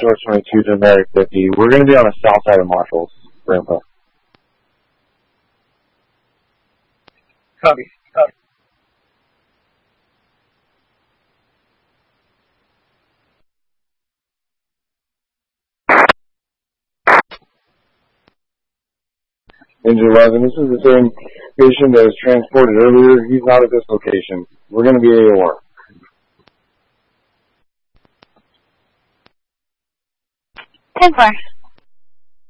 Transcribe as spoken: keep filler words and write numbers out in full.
George twenty-two to America fifty. We're going to be on the south side of Marshalls, Grandpa. Copy. Copy. Ninja eleven, this is the same patient that was transported earlier. He's not at this location. We're going to be A O R. ten four.